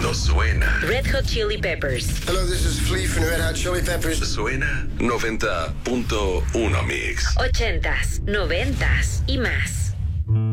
no suena. Red Hot Chili Peppers. Hello, this is Flea from the Red Hot Chili Peppers. Suena 90.1 Mix. 80s, 90s y más.